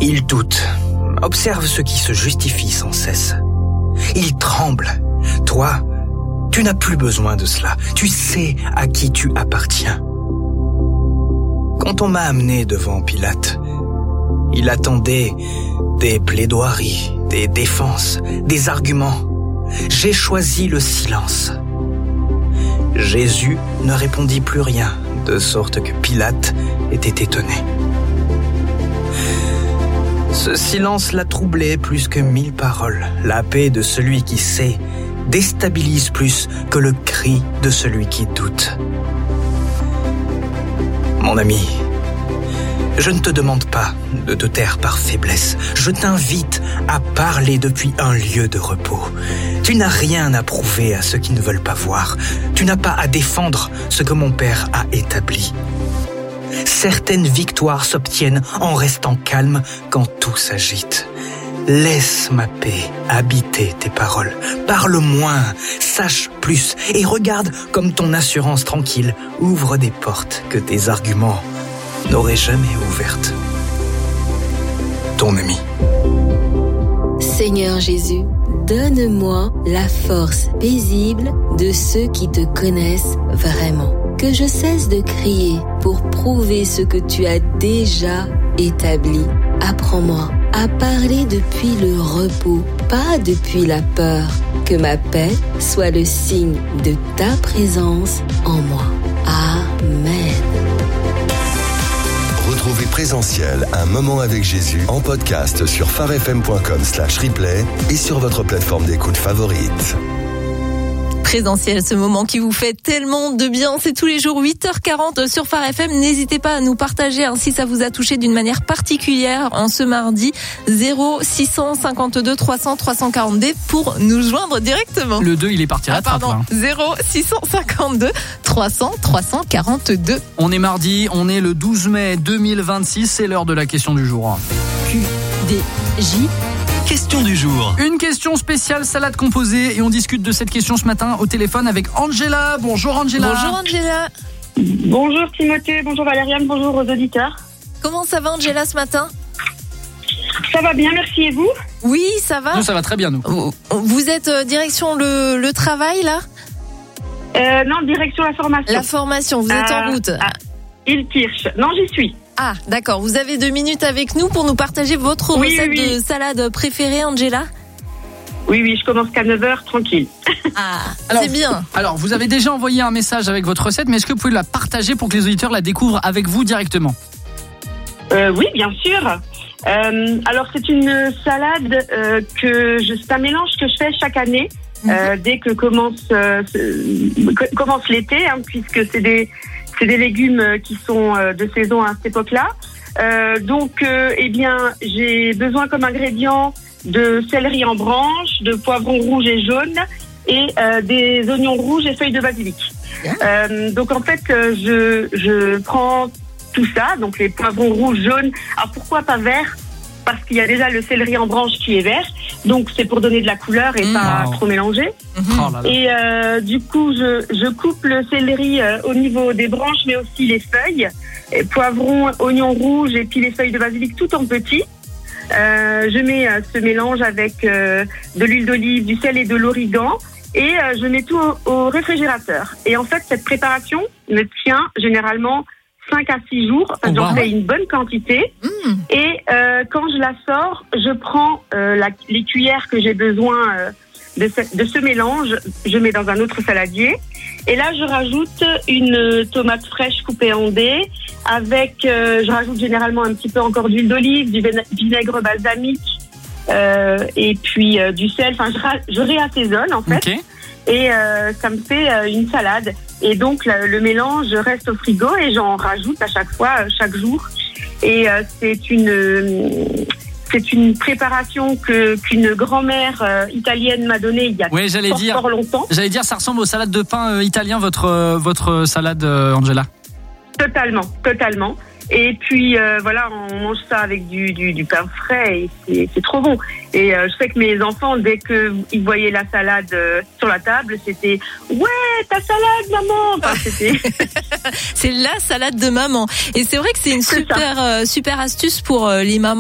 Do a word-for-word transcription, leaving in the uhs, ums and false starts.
Il doute. Observe ceux qui se justifient sans cesse. Il tremble. Toi, tu n'as plus besoin de cela. Tu sais à qui tu appartiens. Quand on m'a amené devant Pilate, il attendait des plaidoiries, des défenses, des arguments. J'ai choisi le silence. Jésus ne répondit plus rien, de sorte que Pilate était étonné. Ce silence l'a troublé plus que mille paroles. La paix de celui qui sait déstabilise plus que le cri de celui qui doute. Mon ami, je ne te demande pas de te taire par faiblesse. Je t'invite à parler depuis un lieu de repos. Tu n'as rien à prouver à ceux qui ne veulent pas voir. Tu n'as pas à défendre ce que mon Père a établi. Certaines victoires s'obtiennent en restant calme quand tout s'agite. Laisse ma paix habiter tes paroles. Parle moins, sache plus et regarde comme ton assurance tranquille ouvre des portes que tes arguments n'auraient jamais ouvertes. Ton ami. Seigneur Jésus, donne-moi la force paisible de ceux qui te connaissent vraiment. Que je cesse de crier pour prouver ce que tu as déjà établi. Apprends-moi à parler depuis le repos, pas depuis la peur. Que ma paix soit le signe de ta présence en moi. Amen. Retrouvez Présentiel, un moment avec Jésus en podcast sur pharefm.com slash replay et sur votre plateforme d'écoute favorite. Présentiel, ce moment qui vous fait tellement de bien, c'est tous les jours huit heures quarante sur Phare F M. N'hésitez pas à nous partager hein, si ça vous a touché d'une manière particulière en ce mardi. Zéro six cent cinquante-deux trois cents trois cent quarante-deux pour nous joindre directement. Le deux, il est parti à la ah, trappe. Pardon, Là. zéro six cent cinquante-deux trois cents trois cent quarante-deux. On est mardi, on est le douze mai deux mille vingt-six, c'est l'heure de la question du jour. Q D J. Question du jour. Une question spéciale salade composée et on discute de cette question ce matin au téléphone avec Angela. Bonjour Angela. Bonjour Angela. Bonjour Timothée, bonjour Valériane, bonjour aux auditeurs. Comment ça va Angela ce matin ? Ça va bien, merci, et vous ? Oui, ça va. Nous, ça va très bien, nous. Vous êtes euh, direction le, le travail là ? euh, Non, direction la formation. La formation, vous êtes euh, en route. Ah, Ilkirch. Non, j'y suis. Ah, d'accord. Vous avez deux minutes avec nous pour nous partager votre oui, recette oui, oui. de salade préférée, Angela ? Oui, oui, je commence qu'à neuf heures, tranquille. Ah, alors, c'est bien. Alors, vous avez déjà envoyé un message avec votre recette, mais est-ce que vous pouvez la partager pour que les auditeurs la découvrent avec vous directement ? euh, Oui, bien sûr. Euh, alors, c'est une salade euh, que je, c'est un mélange que je fais chaque année. Euh, dès que commence euh, que, commence l'été, hein, puisque c'est des c'est des légumes qui sont euh, de saison à cette époque-là. Euh, donc, euh, eh bien, j'ai besoin comme ingrédient de céleri en branches, de poivrons rouges et jaunes et euh, des oignons rouges et feuilles de basilic. Euh, donc, en fait, euh, je je prends tout ça, donc les poivrons rouges, jaunes. Alors, pourquoi pas verts ? Parce qu'il y a déjà le céleri en branche qui est vert, donc c'est pour donner de la couleur et mmh. pas wow. trop mélanger. Mmh. Oh là là. Et euh, du coup, je, je coupe le céleri euh, au niveau des branches, mais aussi les feuilles, et poivrons, oignons rouges et puis les feuilles de basilic tout en petits. Euh, je mets euh, ce mélange avec euh, de l'huile d'olive, du sel et de l'origan, et euh, je mets tout au, au réfrigérateur. Et en fait, cette préparation me tient généralement cinq à six jours, enfin, oh, j'en wow. fais une bonne quantité. Mmh. Et euh, quand je la sors, je prends euh, la, les cuillères que j'ai besoin euh, de, ce, de ce mélange, je mets dans un autre saladier. Et là, je rajoute une tomate fraîche coupée en dés, avec, euh, je rajoute généralement un petit peu encore d'huile d'olive, du vinaigre balsamique, euh, et puis euh, du sel. Enfin, je, je réassaisonne en fait. Okay. Et euh, ça me fait euh, une salade. Et donc, le, le mélange reste au frigo et j'en rajoute à chaque fois, euh, chaque jour. Et euh, c'est une euh, c'est une préparation que qu'une grand-mère euh, italienne m'a donnée il y a oui, j'allais fort, dire, fort longtemps. J'allais dire, ça ressemble aux salades de pain euh, italien, votre euh, votre salade, euh, Angela. Totalement, totalement. Et puis euh, voilà, on mange ça avec du, du, du pain frais et c'est, c'est trop bon. Et euh, je sais que mes enfants, dès qu'ils voyaient la salade euh, sur la table, c'était « Ouais, ta salade, maman !» enfin, c'était... C'est la salade de maman. Et c'est vrai que c'est une c'est super, euh, super astuce pour euh, les mamans.